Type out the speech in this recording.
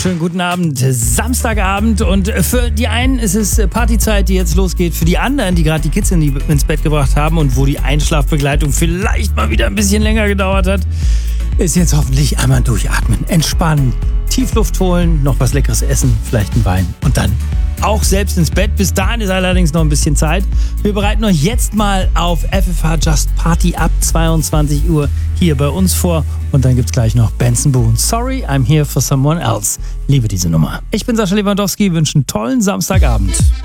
wunderschönen guten Abend. Samstagabend und für die einen ist es Partyzeit, die jetzt losgeht. Für die anderen, die gerade die Kids ins Bett gebracht haben und wo die Einschlafbegleitung vielleicht mal wieder ein bisschen länger gedauert hat, ist jetzt hoffentlich einmal durchatmen, entspannen, Tiefluft holen, noch was Leckeres essen, vielleicht einen Wein und dann auch selbst ins Bett. Bis dahin ist allerdings noch ein bisschen Zeit. Wir bereiten euch jetzt mal auf FFH Just Party ab 22 Uhr hier bei uns vor. Und dann gibt's gleich noch Benson Boone. Sorry, I'm here for someone else. Liebe diese Nummer. Ich bin Sascha Lewandowski, wünsche einen tollen Samstagabend.